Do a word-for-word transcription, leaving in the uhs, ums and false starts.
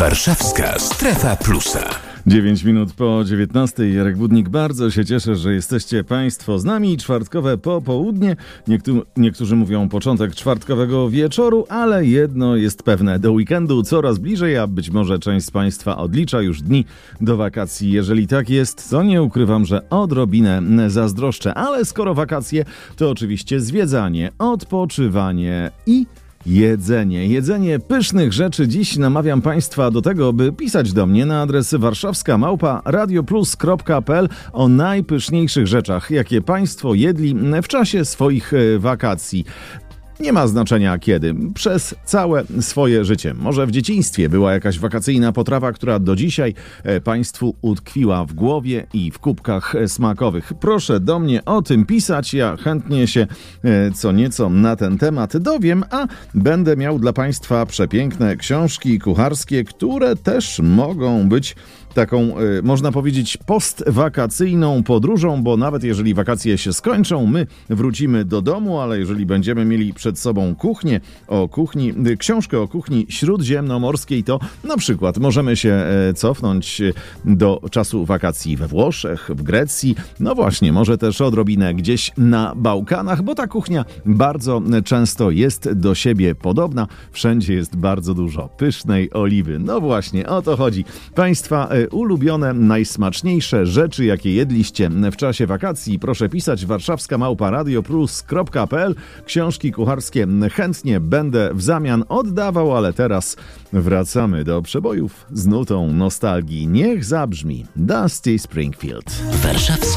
Warszawska Strefa Plusa. dziewięć minut po dziewiętnastej. Jarek Budnik, bardzo się cieszę, że jesteście Państwo z nami. Czwartkowe popołudnie. Niektó- niektórzy mówią początek czwartkowego wieczoru, ale jedno jest pewne. Do weekendu coraz bliżej, a być może część z Państwa odlicza już dni do wakacji. Jeżeli tak jest, to nie ukrywam, że odrobinę zazdroszczę. Ale skoro wakacje, to oczywiście zwiedzanie, odpoczywanie i Jedzenie. Jedzenie pysznych rzeczy. Dziś namawiam Państwa do tego, by pisać do mnie na adres warszawska małpa radioplus kropka p l o najpyszniejszych rzeczach, jakie Państwo jedli w czasie swoich wakacji. Nie ma znaczenia kiedy, przez całe swoje życie. Może w dzieciństwie była jakaś wakacyjna potrawa, która do dzisiaj Państwu utkwiła w głowie i w kubkach smakowych. Proszę do mnie o tym pisać, ja chętnie się co nieco na ten temat dowiem, a będę miał dla Państwa przepiękne książki kucharskie, które też mogą być taką, można powiedzieć, postwakacyjną podróżą, bo nawet jeżeli wakacje się skończą, my wrócimy do domu, ale jeżeli będziemy mieli przed sobą kuchnię o kuchni, książkę o kuchni śródziemnomorskiej, to na przykład możemy się cofnąć do czasu wakacji we Włoszech, w Grecji, no właśnie, może też odrobinę gdzieś na Bałkanach, bo ta kuchnia bardzo często jest do siebie podobna. Wszędzie jest bardzo dużo pysznej oliwy. No właśnie, o to chodzi. Państwa ulubione, najsmaczniejsze rzeczy, jakie jedliście w czasie wakacji, proszę pisać warszawska małpa radioplus kropka p l. Książki kucharskie chętnie będę w zamian oddawał, ale teraz wracamy do przebojów z nutą nostalgii. Niech zabrzmi Dusty Springfield. Warszawska